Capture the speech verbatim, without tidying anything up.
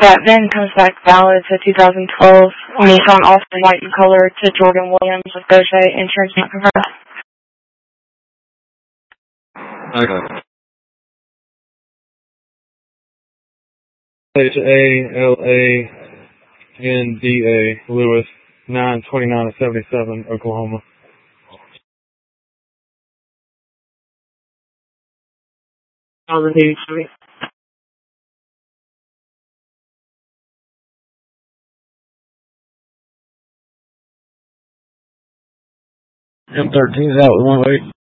That VIN comes back valid to two thousand twelve. Nissan Alston white in color to Jordan Williams with Gaucher. Insurance not confirmed. Okay. H A L A N D A, Lewis, nine twenty-nine seventy-seven, Oklahoma. I'll repeat it. M thirteen is out with one weight.